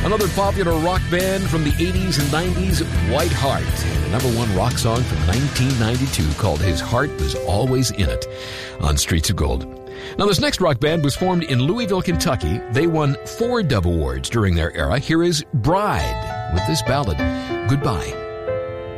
Another popular rock band from the 80s and 90s, White Heart, and a #1 rock song from 1992 called His Heart Was Always In It on Streets of Gold. Now, this next rock band was formed in Louisville, Kentucky. They won 4 Dove Awards during their era. Here is Bride with this ballad, Goodbye.